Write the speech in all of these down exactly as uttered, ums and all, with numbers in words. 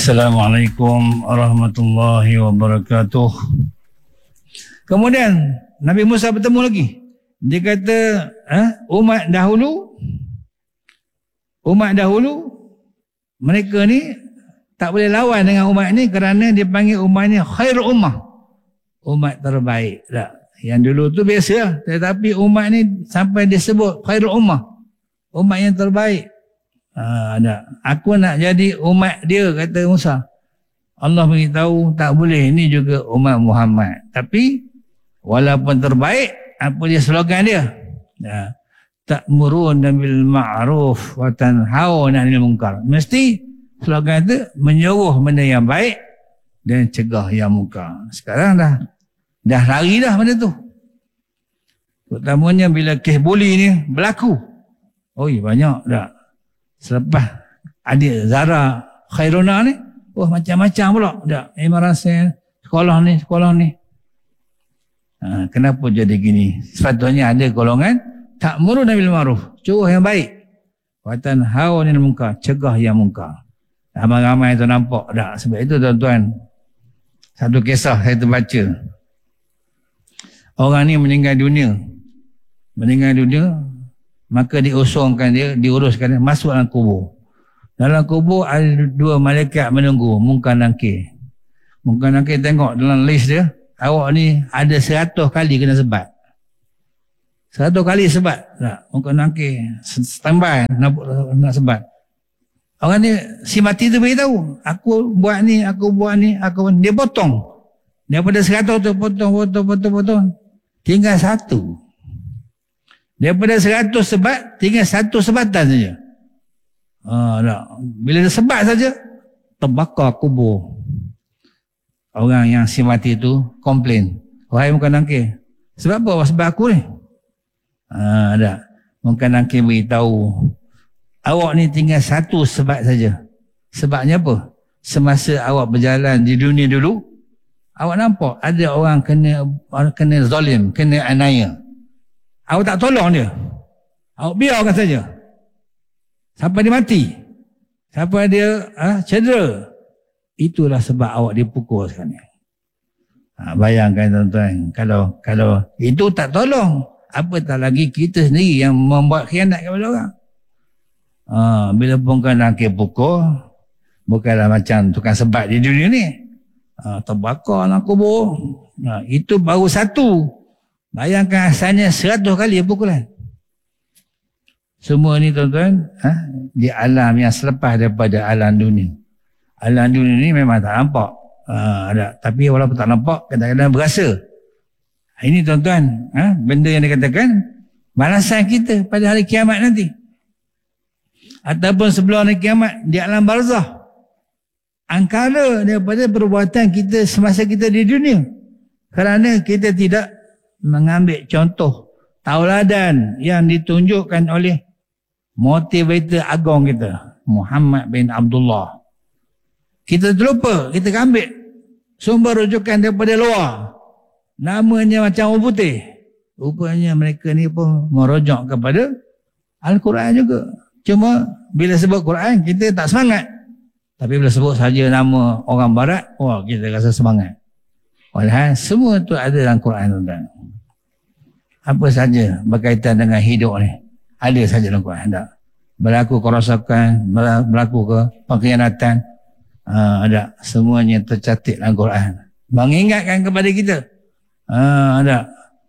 Assalamualaikum warahmatullahi wabarakatuh. Kemudian Nabi Musa bertemu lagi. Dia kata, eh, umat dahulu, umat dahulu, mereka ni tak boleh lawan dengan umat ni kerana dia panggil umat ni khair ummah. Umat terbaik. Tak? Yang dulu tu biasa lah. Tetapi umat ni sampai disebut khair ummah. Umat yang terbaik. Ha, tak. Aku nak jadi umat dia, kata Musa. Allah beritahu tak boleh. Ini juga umat Muhammad. Tapi walaupun terbaik, apa dia slogan dia? Ya. Ta'muruna bil ma'ruf wa tanhauna 'anil munkar. Mesti slogan itu menyuruh benda yang baik dan cegah yang munkar. Sekarang dah dah lari dah benda tu. Terutamanya bila kes buli ni berlaku. Oi, banyak dah. Selepas adik Zara Khairuna ni, oh macam-macam pula dah. Memang rasa sekolah ni, sekolah ni. Ha, kenapa jadi gini? Sepatutnya ada golongan ta'muruna bil ma'ruf, suruh yang baik. Wa tanhauna 'anil munkar, cegah yang munkar. Ramai-ramai tu nampak dah. Sebab itu tuan-tuan, satu kisah saya terbaca. Orang ni meninggal dunia. Meninggal dunia, maka diusungkan dia, diuruskan dia, masuk dalam kubur. Dalam kubur ada dua malaikat menunggu, Munkar Nakir. Munkar Nakir tengok dalam list dia, awak ni ada seratus kali kena sebat. Seratus kali sebat. Tak? Munkar Nakir standby nak, nak sebat. Orang ni, si mati tu beritahu, aku buat ni, aku buat ni, aku buat ni. Dia potong. Daripada seratus tu potong, potong, potong, potong. Tinggal satu. Daripada seratus sebat, tinggal satu sebatan saja. Ha, tak. Bila dia sebat saja, terbakar kubur. Orang yang si mati tu komplain. Wahai Munkar Nakir, sebab apa? Sebab aku ni. Ha, tak. Munkar Nakir beritahu, awak ni tinggal satu sebat saja. Sebabnya apa? Semasa awak berjalan di dunia dulu, awak nampak ada orang kena kena zalim, kena aniaya. Awak tak tolong dia. Awak biarkan saja. Sampai dia mati. Sampai dia ha, cedera. Itulah sebab awak dipukul sekarang ni. Ha, bayangkan tuan-tuan, kalau kalau itu tak tolong, apatah lagi kita sendiri yang membuat khianat kepada orang. Ha, bila Munkar Nakir pukul, bukanlah macam tukang sebat di dunia ni. Ha, terbakar dalam kubur. Ha, itu baru satu. Bayangkan asalnya seratus kali pukulan. Semua ni tuan-tuan, ha, di alam yang selepas daripada alam dunia. Alam dunia ni memang tak nampak. Ha, ada. Tapi walaupun tak nampak, kadang-kadang berasa. Ini tuan-tuan, ha, benda yang dikatakan, balasan kita pada hari kiamat nanti. Ataupun sebelum hari kiamat, di alam barzah. Angkara daripada perbuatan kita semasa kita di dunia. Kerana kita tidak mengambil contoh tauladan yang ditunjukkan oleh motivator agung kita, Muhammad bin Abdullah. Kita terlupa, kita ambil sumber rujukan daripada luar. Namanya macam orang putih. Rupanya mereka ni pun merujuk kepada Al-Quran juga. Cuma bila sebut Quran, kita tak semangat. Tapi bila sebut saja nama orang barat, wah, kita rasa semangat. Padahal semua tu ada dalam Quran, tuan-tuan. Apa saja berkaitan dengan hidup ni, ada saja dalam Quran. Tak? Berlaku kerosakan, berlaku ke pengkhianatan, uh, ada. Semuanya tercatat dalam Quran. Mengingatkan kepada kita. Uh, ada.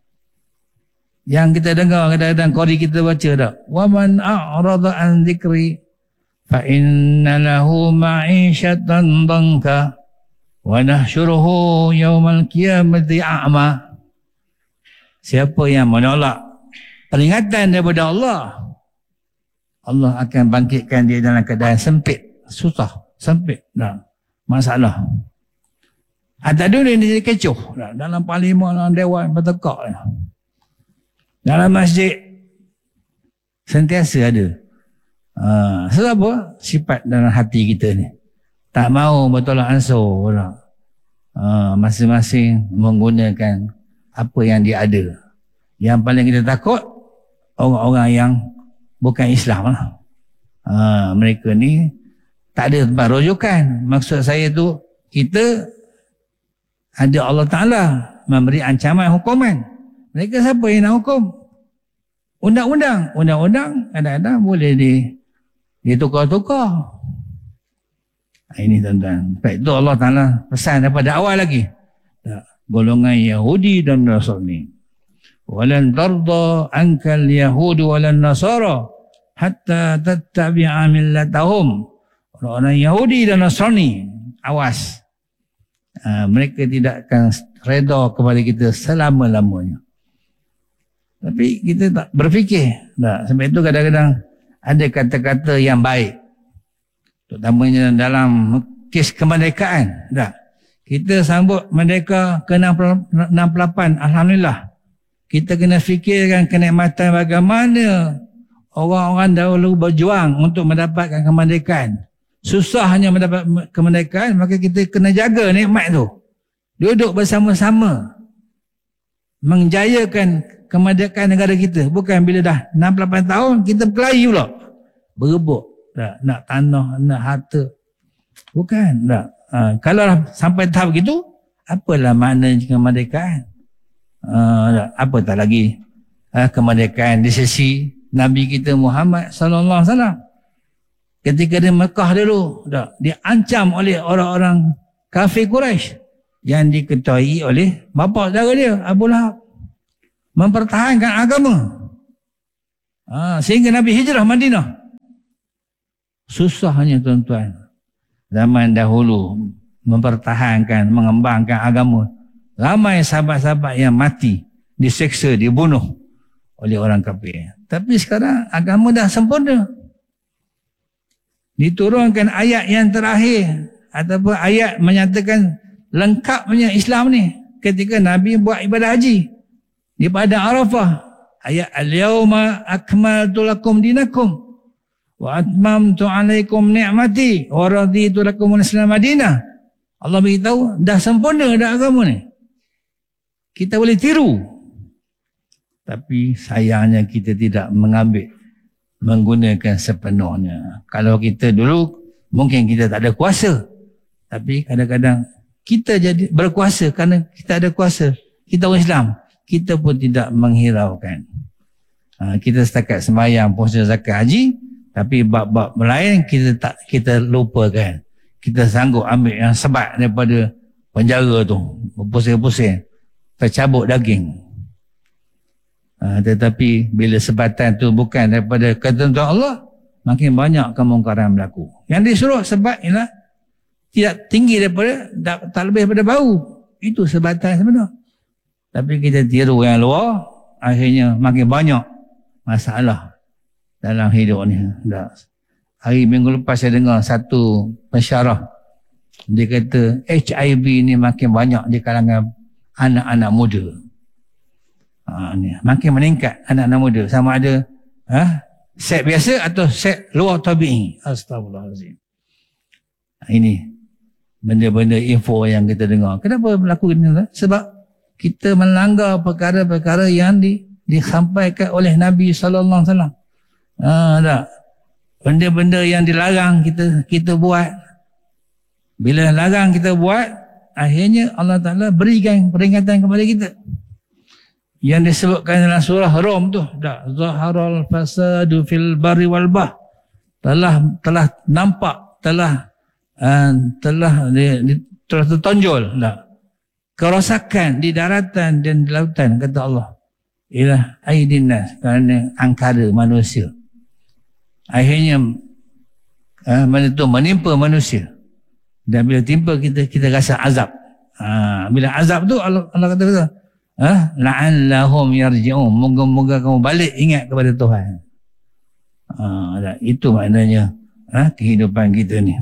Yang kita dengar kadang-kadang qari kita baca tak? Wa man a'rada an dzikri fa inna lahu ma'isyatan dhanka wa nahsyuruhu yaumal qiyamati a'ma. Siapa yang menolak peringatan daripada Allah, Allah akan bangkitkan dia dalam keadaan sempit, susah, sempit, dah, masalah. Atas dunia ni jadi kecoh, dah, dalam parlimen, dalam dewan, bertekak. Dah. Dalam masjid, sentiasa ada. Ha, sebab apa? Sifat dalam hati kita ni. Tak mau bertolak ansur. Ha, masing-masing menggunakan apa yang dia ada. Yang paling kita takut, orang-orang yang bukan Islam lah. Ha, mereka ni tak ada tempat rujukan. Maksud saya tu, kita ada Allah Ta'ala memberi ancaman hukuman. Mereka siapa yang nak hukum? Undang-undang. Undang-undang kadang-kadang boleh di, ditukar-tukar. Ini tuan-tuan. Sebab itu Allah Ta'ala pesan daripada awal lagi. Golongan Yahudi dan Nasrani. Walan tarda ankal Yahudu walan Nasara hatta tattabi'a millatahum. Orang-orang Yahudi dan Nasrani, awas. Uh, mereka tidak akan reda kepada kita selama-lamanya. Tapi kita tak berfikir. Tak. Sebab itu kadang-kadang ada kata-kata yang baik. Terutamanya dalam kes kemerdekaan. Tak. Kita sambut merdeka ke enam puluh lapan. Alhamdulillah. Kita kena fikirkan kenikmatan bagaimana orang-orang dahulu berjuang untuk mendapatkan kemerdekaan. Susahnya mendapat kemerdekaan, maka kita kena jaga nikmat tu. Duduk bersama-sama menjayakan kemerdekaan negara kita. Bukan bila dah enam puluh lapan tahun kita berkelahi pula. Berebut. Tak, nak tanah, nak harta. Bukan. Tak. Ha, kalau sampai tahap begitu, apalah makna kemerdekaan? Ha, apa tak lagi ha, kemerdekaan di sisi Nabi kita Muhammad sallallahu alaihi wasallam. Ketika di Mekah dulu, tak, diancam oleh orang-orang kafir Quraisy yang diketahui oleh bapa saudara dia, Abu Lahab, mempertahankan agama. Ha, sehingga Nabi hijrah Madinah. Susahnya tuan-tuan. Zaman dahulu mempertahankan, mengembangkan agama. Ramai sahabat-sahabat yang mati, diseksa, dibunuh oleh orang kafir. Tapi sekarang agama dah sempurna. Diturunkan ayat yang terakhir ataupun ayat menyatakan lengkapnya Islam ni ketika Nabi buat ibadah haji di padang Arafah. Ayat al-yauma akmaltu lakum dinakum wa atmamtu alaikum ni'mati wa raditu lakum al-Islam Madinah. Allah beritahu dah sempurna dah agama ni. Kita boleh tiru. Tapi sayangnya kita tidak mengambil, menggunakan sepenuhnya. Kalau kita dulu mungkin kita tak ada kuasa, tapi kadang-kadang kita jadi berkuasa kerana kita ada kuasa. Kita orang Islam, kita pun tidak menghiraukan. Ha, kita setakat sembahyang, puasa, zakat, haji, tapi bab-bab lain kita tak kita lupakan. Kita sanggup ambil yang sebat daripada penjara tu, berpusing-pusing, tercabut daging. Ha, tetapi bila sebatan tu bukan daripada ketentuan Allah, makin banyak kemungkaran berlaku. Yang disuruh sebat ialah tidak tinggi daripada, tak lebih daripada bau. Itu sebatan sebenar. Tapi kita tiru yang luar, akhirnya makin banyak masalah dalam hidup ni. Hari minggu lepas saya dengar satu pensyarah, dia kata H I V ni makin banyak di kalangan anak-anak muda. Ha, ni, makin meningkat anak-anak muda, sama ada ha, seks biasa atau seks luar tabi'i. Astagfirullahaladzim. Ini benda-benda info yang kita dengar. Kenapa berlaku ini? Sebab kita melanggar perkara-perkara yang di, disampaikan oleh Nabi sallallahu alaihi wasallam. Ha, tak. Benda-benda yang dilarang kita kita buat. Bila larang kita buat, akhirnya Allah Ta'ala berikan peringatan kepada kita. Yang disebutkan dalam surah Rum tu, dah zaharal fasadu fil barri wal bahr, telah telah nampak, telah uh, telah di, di, telah tertonjol dah kerosakan di daratan dan di lautan, kata Allah, ialah aidinnas, kerana angkara manusia. Akhirnya uh, menentu menimpa manusia, dan bila timpa kita, kita rasa azab. Uh, bila azab tu Allah, Allah kata, kata ah, la'allahum yarji'un, moga-moga kamu balik ingat kepada Tuhan. Ah, itu maknanya ah, kehidupan kita ni.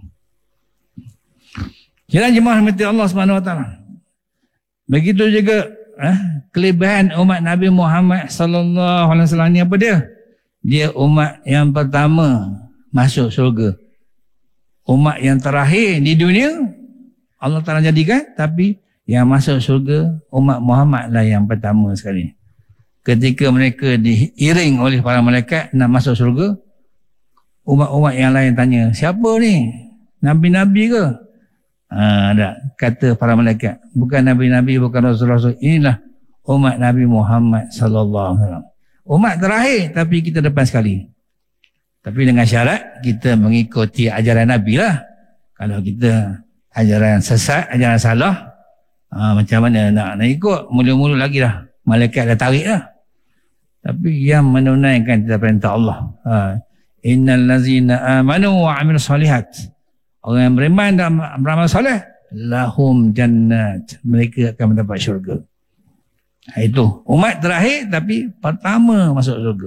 Jalan jemaah rahmati Allah Subhanahu wa taala. Begitu juga ah, kelebihan umat Nabi Muhammad sallallahu alaihi wasallam ni apa dia? Dia umat yang pertama masuk syurga. Umat yang terakhir di dunia Allah Taala jadikan, tapi yang masuk syurga umat Muhammad lah yang pertama sekali. Ketika mereka diiring oleh para malaikat nak masuk syurga, umat-umat yang lain tanya, siapa ni? Nabi-nabi ke? Ha, tak. Kata para malaikat, bukan nabi-nabi, bukan rasul-rasul. Inilah umat Nabi Muhammad sallallahu alaihi wasallam. Umat terakhir, tapi kita depan sekali. Tapi dengan syarat kita mengikuti ajaran Nabi lah. Kalau kita ajaran sesat, ajaran salah, ha, macam mana nak, nak ikut? Mula-mula lagi dah malaikat dah tarik lah. Tapi yang menunaikan perintah Allah, ha, innal lazina amanu wa amilus solihat, orang yang beriman dan beramal soleh, lahum jannat, mereka akan mendapat syurga. Itu umat terakhir tapi pertama masuk syurga.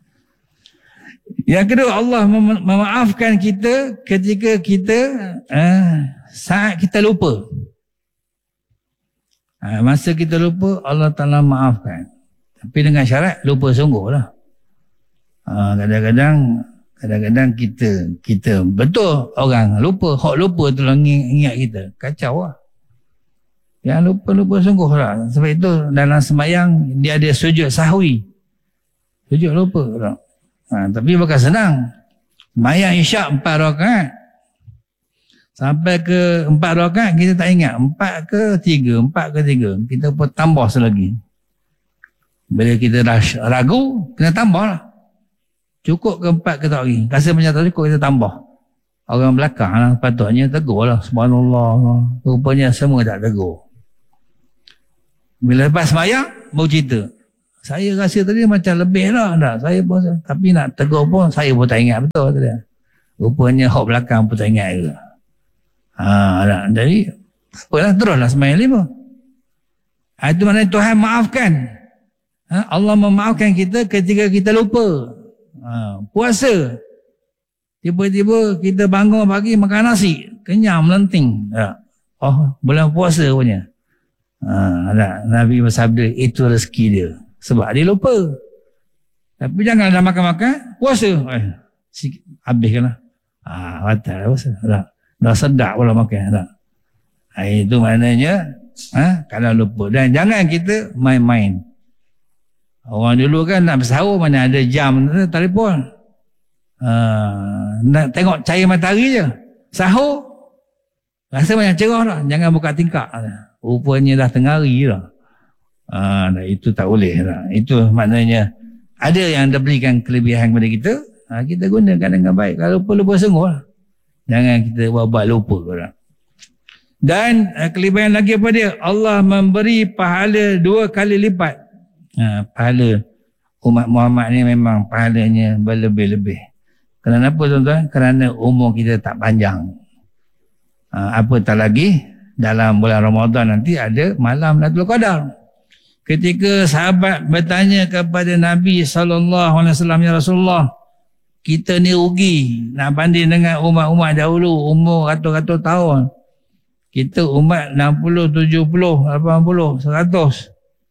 Yang kedua, Allah mema- memaafkan kita ketika kita eh, saat kita lupa. Ha, masa kita lupa, Allah Ta'ala maafkan. Tapi dengan syarat lupa sungguh lah. Ha, kadang-kadang kadang-kadang kita kita betul orang lupa, hak lupa tu lah ingat kita, kacau lah. Yang lupa-lupa sungguh lah. Sebab itu dalam sembahyang dia ada sujud sahwi, sujud lupa lah. Ha, tapi bukan senang. Sembahyang isyak empat rakaat, sampai ke empat rakaat kita tak ingat empat ke tiga, empat ke tiga, kita pun tambah selagi. Bila kita dah ragu, kena tambah lah. Cukup ke empat ke tak lagi? Rasa macam tak cukup, kita tambah. Orang belakang lah, patutnya tegur lah. Subhanallah. Rupanya semua tak tegur. Bila lepas sembahyang, baru cerita. Saya rasa tadi macam lebih lah. Tak? Saya pun, tapi nak tegur pun, saya pun tak ingat betul tadi. Rupanya hak belakang pun tak ingat juga. Ha, tak? Jadi, apalah, teruslah sembahyang lima. Ha, itu maknanya Tuhan maafkan. Ha, Allah memaafkan kita ketika kita lupa. Ha, puasa, tiba-tiba kita bangun pagi makan nasi, kenyang melenting. Ha, oh, bulan puasa punya. Ha, tak? Nabi bersabda, itu rezeki dia. Sebab dia lupa. Tapi jangan dah makan-makan, puasa. Eh, sikit, habiskanlah. Ha, batal puasa. Tak? Dah sedap pula makan. Tak? Ha, itu maknanya, ha, kalau lupa. Dan jangan kita main-main. Orang dulu kan nak bersahur mana ada jam telefon. Uh, nak tengok cahaya matahari je. Sahur rasa banyak cerah dah. Jangan buka tingkap. Rupanya dah tengah hari dah. Uh, itu tak boleh dah. Itu maknanya ada yang dah berikan kelebihan kepada kita. Uh, kita gunakan dengan baik. Kalau lupa-lupa sungguh lah. Jangan kita buat-buat lupa dah. Dan uh, kelebihan lagi apa dia? Allah memberi pahala dua kali lipat. Ha, pahala umat Muhammad ni memang pahalanya berlebih-lebih. Kenapa tuan-tuan? Kerana umur kita tak panjang. Ha, apatah lagi dalam bulan Ramadan nanti ada malam Lailatul Qadar. Ketika sahabat bertanya kepada Nabi sallallahu alaihi wasallam, ya Rasulullah, kita ni rugi nak banding dengan umat-umat dahulu umur ratus-ratus tahun. Kita umat enam puluh, tujuh puluh, lapan puluh, seratus.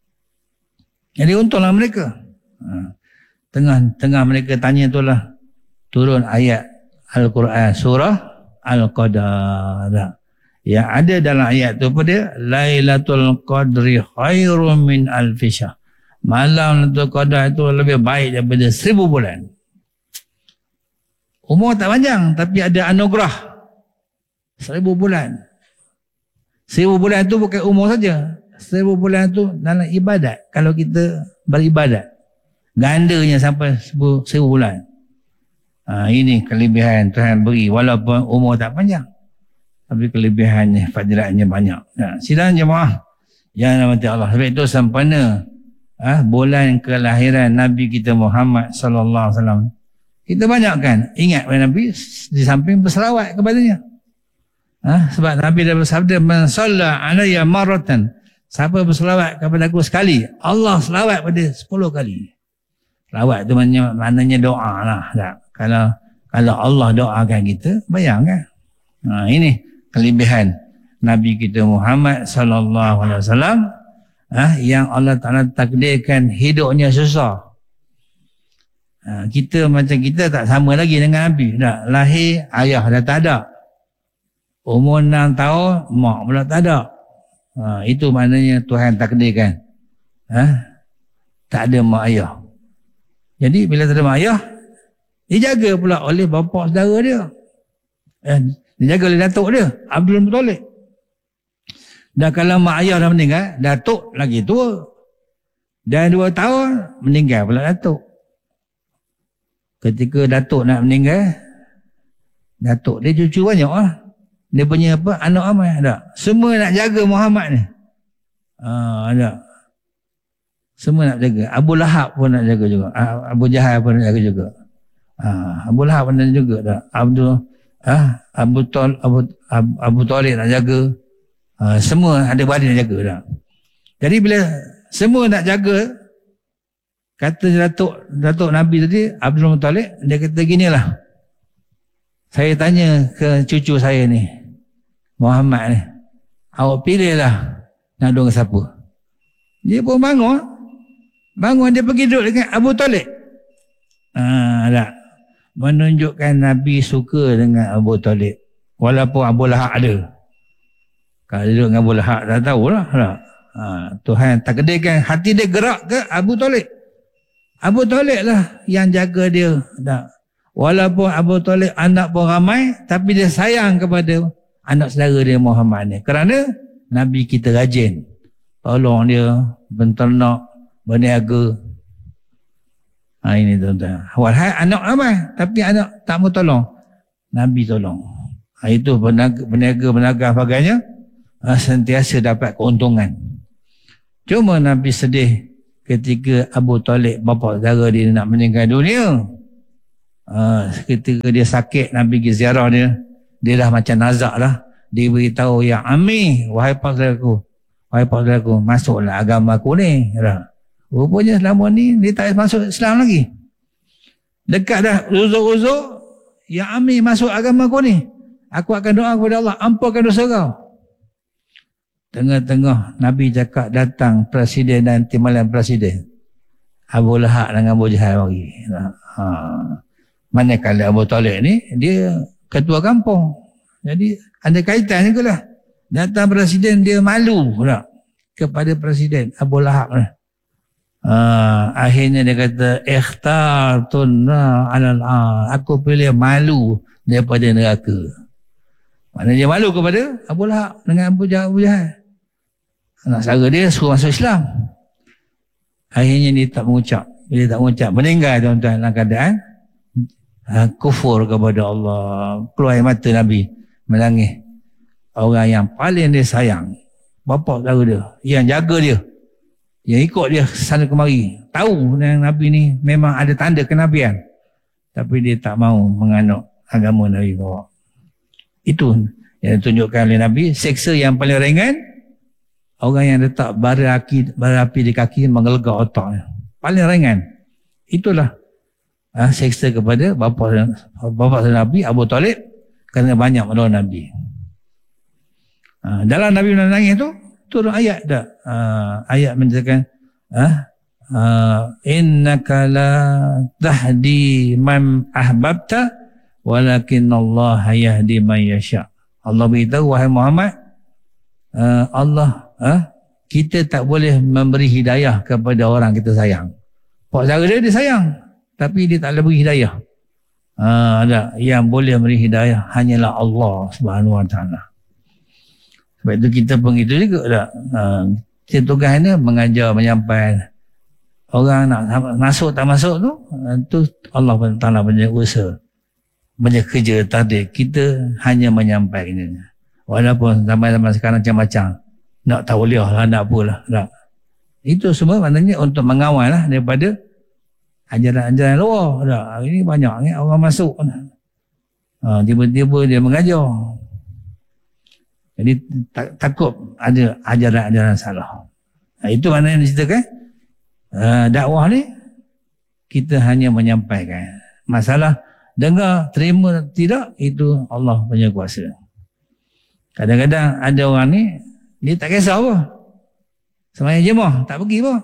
Jadi untunglah mereka. Ha. Tengah-tengah mereka tanya itulah turun ayat Al-Quran surah Al-Qadar. Yang ada dalam ayat itu apa dia? Lailatul Qadri khairun min alfi syahr. Malam Lailatul Qadar itu lebih baik daripada seribu bulan. Umur tak panjang tapi ada anugerah seribu bulan. Seribu bulan itu bukan umur saja. Seribu bulan tu dalam ibadat. Kalau kita beribadat, gandanya sampai seribu, seribu bulan. Ha, ini kelebihan Tuhan beri walaupun umur tak panjang, tapi kelebihannya, fadilatnya banyak. Ha, sidang jemaah yang dirahmati Allah. Sebab itu sempena ha, bulan kelahiran Nabi kita Muhammad sallallahu alaihi wasallam, kita banyakkan ingat pada Nabi di samping berselawat kepadanya. Ha, sebab Nabi dah bersabda, man shalla alayya marratan, siapa berselawat kepada aku sekali, Allah selawat pada sepuluh kali. Selawat tu maknanya, maknanya doa lah. Tak? Kalau kalau Allah doakan kita, bayangkan. Ha, ini kelebihan Nabi kita Muhammad sallallahu alaihi wasallam, ha, yang Allah Ta'ala takdirkan hidupnya susah. Ha, kita macam kita tak sama lagi dengan Nabi. Tak? Lahir, ayah dah tak ada. Umur enam tahun, mak pula tak ada. Ha, itu maknanya Tuhan takdirkan. Ha? Tak ada mak ayah. Jadi bila tak ada mak ayah, Dijaga pula oleh bapa saudara dia. Eh, dijaga oleh datuk dia, Abdul Muttalib. Dan kalau mak ayah dah meninggal, datuk lagi tua. Dan dua tahun, meninggal pula datuk. Ketika datuk nak meninggal, datuk dia cucu banyak lah. Dia punya apa, anak ramai. Ada. Semua nak jaga Muhammad ni. Ah, ada. Semua nak jaga. Abu Lahab pun nak jaga juga. Abu Jahal pun nak jaga juga. Ah, Abu Lahab pun nak juga. Tak? Abdul, ah, Abu Tol, Abu, Abu, Abu Talib nak jaga. Ah, semua ada balik nak jaga. Tak? Jadi bila semua nak jaga, kata Datuk, Datuk Nabi tadi, Abdul Muttalib, dia kata ginilah. Saya tanya ke cucu saya ni, Muhammad ni, awak pilihlah nak duduk dengan siapa. Dia pun bangun. Bangun dia pergi duduk dengan Abu Talib. Ah, tak. Menunjukkan Nabi suka dengan Abu Talib. Walaupun Abu Lahab ada. Kalau duduk dengan Abu Lahab, tak tahulah. Tak. Ah, Tuhan takdirkan hati dia gerak ke Abu Talib. Abu Talib lah yang jaga dia. Tak. Walaupun Abu Talib anak pun ramai, tapi dia sayang kepada anak saudara dia Muhammad ni. Kerana Nabi kita rajin. Tolong dia, benternak, berniaga. Ha, ini tuan-tuan. Walhai anak ramai, tapi anak tak mau tolong. Nabi tolong. Ha, itu berniaga-berniaga sebagainya, ha, sentiasa dapat keuntungan. Cuma Nabi sedih ketika Abu Talib, bapa saudara dia nak meninggal dunia. Uh, ketika dia sakit, Nabi pergi ziarah dia, dia dah macam nazak lah. Dia beritahu, ya Ami, wahai pak saudaraku, wahai pak saudaraku, masuklah agama aku ni. Rupanya selama ni dia tak masuk Islam lagi. Dekat dah uzur-uzur, ya Ami, masuk agama aku ni, aku akan doa kepada Allah, ampunkan dosa kau. Tengah-tengah Nabi cakap, datang presiden dan timbalan presiden, Abu Lahab dengan Abu Jahal lagi. Ha. Manakala Abu Talib ni, dia ketua kampung. Jadi ada kaitan juga lah. Datang presiden, dia malu pula kepada presiden Abu Lahab. Uh, akhirnya dia kata, ikhtartunna alal a. Aku pilih malu daripada neraka. Maknanya dia malu kepada Abu Lahab dengan Abu Jahal. Abu Jahal. Anak saudara dia suruh masuk Islam. Akhirnya dia tak mengucap. Bila tak mengucap, meninggal tuan-tuan dalam keadaan Ha, kufur kepada Allah. Keluar air mata Nabi, menangis. Orang yang paling dia sayang, bapa saudara dia, yang jaga dia, yang ikut dia sana kemari, tahu yang Nabi ni memang ada tanda kenabian, tapi dia tak mau menganut agama Nabi bawa. Itu yang ditunjukkan oleh Nabi. Seksa yang paling ringan, orang yang letak bara api, bara api di kaki mengelegak otaknya, paling ringan. Itulah Ha, seksa kepada bapa bapa Nabi Abu Talib kerana banyak melawan Nabi. Ha, dalam Nabi menangis tu turun ayat dah. Ha, ayat menyatakan, ha, ha, innaka la tahdi man ahbabta walakin Allah yahdi man yasha. Allah beritahu, wahai Muhammad, uh, Allah, ha, kita tak boleh memberi hidayah kepada orang kita sayang. Pak saudara dia, dia sayang, tapi dia tak boleh beri hidayah. Ha, ada yang boleh beri hidayah hanyalah Allah Subhanahu Wa Taala. Sebab itu kita pun itu juga tak. Ha, kita tugas ni mengajar, menyampaikan. Orang nak masuk tak masuk tu, tu Allah Taala punya usaha, punya kerja takdir. Kita hanya menyampaikan. Walaupun zaman-zaman sekarang macam-macam, nak tauliah lah, nak apalah, tak. Itu semua maknanya untuk mengawal lah daripada ajaran-ajaran luar. Tak? Hari ini banyak ni orang masuk. Ha, tiba-tiba dia mengajar. Jadi tak, takut ada ajaran-ajaran salah. Ha, itu maknanya diceritakan. Ha, dakwah ni kita hanya menyampaikan. Masalah dengar, terima, tidak, itu Allah punya kuasa. Kadang-kadang ada orang ni, dia tak kisah apa. Sembahyang jemaah, tak pergi apa.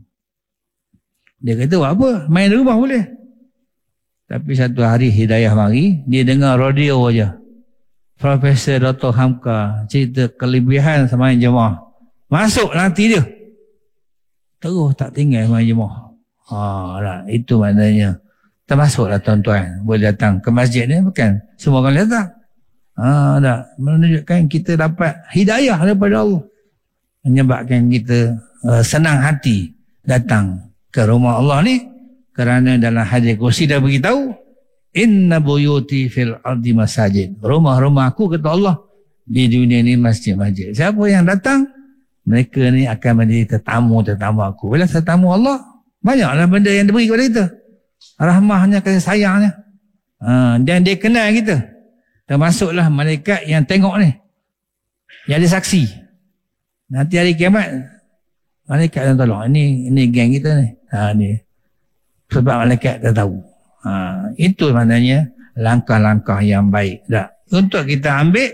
Dia kata, buat apa? Main di rumah boleh. Tapi satu hari hidayah mari, dia dengar radio aja. Profesor Doktor Hamka cerita kelebihan sembahyang jemaah. Masuk nanti dia. Terus tak tinggal sembahyang jemaah. Ha, lah, itu maknanya termasuklah tuan-tuan boleh datang ke masjid ni, bukan semua orang datang. Ha, tak, menunjukkan kita dapat hidayah daripada Allah, menyebabkan kita uh, senang hati datang ke rumah Allah ni, kerana dalam hadis kursi dah beritahu, inna buyuti fil ardi masajid, rumah-rumah aku kata Allah di dunia ni masjid-masjid. Siapa yang datang, mereka ni akan menjadi tetamu-tetamu aku. Bila tetamu Allah, banyaklah benda yang diberi kepada kita, rahmahnya, kasih sayangnya, ha, dan dia kenal kita. Termasuklah malaikat yang tengok ni, yang ada saksi. Nanti hari kiamat, malaikat yang tolong, ini ini geng kita ni, ha, ni sebab malaikat dah tahu. Ha, itu maknanya langkah-langkah yang baik dah untuk kita ambil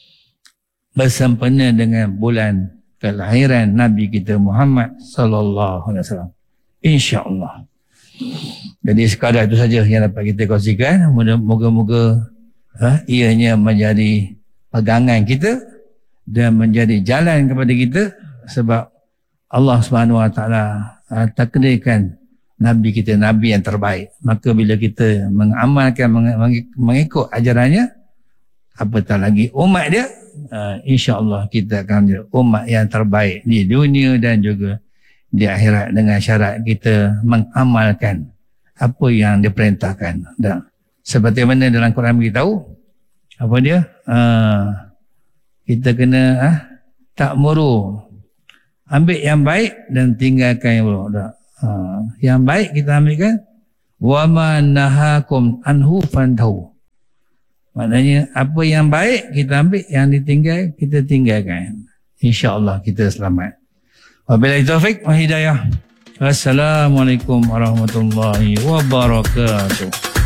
bersempena dengan bulan kelahiran Nabi kita Muhammad sallallahu alaihi wasallam, insya-Allah. Jadi sekadar itu saja yang dapat kita kongsikan. Moga-moga ha, ianya menjadi pegangan kita dan menjadi jalan kepada kita, sebab Allah Subhanahu Wa Taala takdirkan Nabi kita Nabi yang terbaik. Maka bila kita mengamalkan, mengikut ajarannya, apatah lagi umat dia, insya-Allah kita akan menjadi umat yang terbaik di dunia dan juga di akhirat, dengan syarat kita mengamalkan apa yang diperintahkan. Dan seperti mana dalam Quran beritahu, apa dia? Uh, kita kena uh, ta'muru, ambil yang baik dan tinggalkan yang buruk. Tak? Uh, yang baik kita ambilkan, wa ma nahakum anhu fantahu. Maknanya apa yang baik kita ambil, yang ditinggal kita tinggalkan. Insya-Allah kita selamat. Wabillahi taufik wa hidayah. Wassalamualaikum warahmatullahi wabarakatuh.